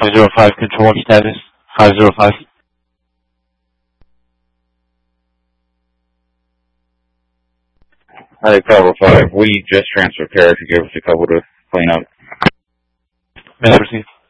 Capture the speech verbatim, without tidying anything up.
five zero five, control status, five zero five. Hi, Tower five. We just transferred Kara to give us a couple to clean up. May I proceed?